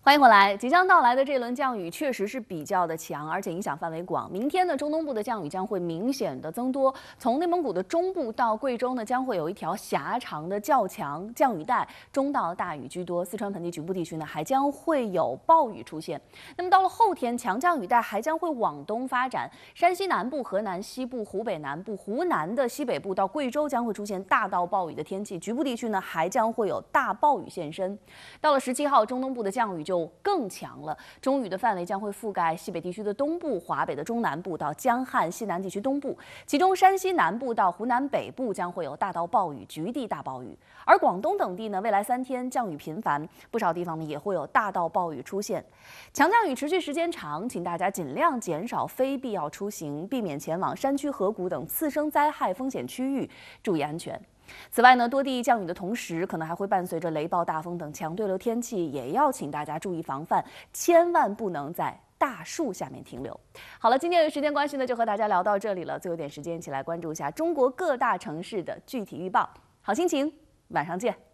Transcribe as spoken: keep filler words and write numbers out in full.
欢迎回来。即将到来的这轮降雨确实是比较的强，而且影响范围广。明天呢，中东部的降雨将会明显的增多，从内蒙古的中部到贵州呢，将会有一条狭长的较强降雨带，中到大雨居多。四川盆地局部地区呢，还将会有暴雨出现。那么到了后天，强降雨带还将会往东发展，山西南部、河南西部、湖北南部、湖南的西北部到贵州将会出现大到暴雨的天气，局部地区呢还将会有大暴雨现身。到了十七号，中东部的降雨就更强了，中雨的范围将会覆盖西北地区的东部、华北的中南部到江汉西南地区东部，其中山西南部到湖南北部将会有大到暴雨、局地大暴雨。而广东等地呢，未来三天降雨频繁，不少地方呢也会有大到暴雨出现。强降雨持续时间长，请大家尽量减少非必要出行，避免前往山区、河谷等次生灾害风险区域，注意安全。此外呢，多地降雨的同时，可能还会伴随着雷暴、大风等强对流天气，也要请大家注意防范，千万不能在大树下面停留。好了，今天的时间关系呢，就和大家聊到这里了。最后一点时间，一起来关注一下中国各大城市的具体预报。好心情，晚上见。